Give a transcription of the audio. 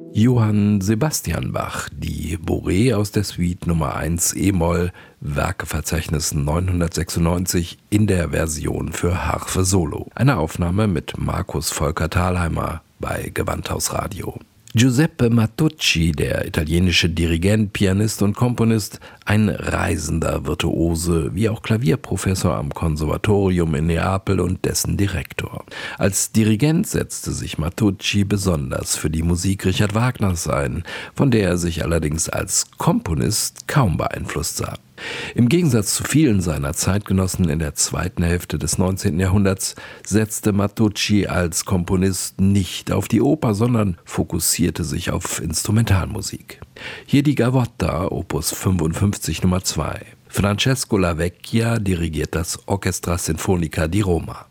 Johann Sebastian Bach, die Bourrée aus der Suite Nummer 1 e-Moll, Werkeverzeichnis 996 in der Version für Harfe Solo. Eine Aufnahme mit Markus Volker Thalheimer bei Gewandhaus Radio. Giuseppe Matucci, der italienische Dirigent, Pianist und Komponist, ein reisender Virtuose, wie auch Klavierprofessor am Konservatorium in Neapel und dessen Direktor. Als Dirigent setzte sich Matucci besonders für die Musik Richard Wagners ein, von der er sich allerdings als Komponist kaum beeinflusst sah. Im Gegensatz zu vielen seiner Zeitgenossen in der zweiten Hälfte des 19. Jahrhunderts setzte Matucci als Komponist nicht auf die Oper, sondern fokussierte sich auf Instrumentalmusik. Hier die Gavotta, Opus 55 Nummer 2. Francesco Lavecchia dirigiert das Orchestra Sinfonica di Roma.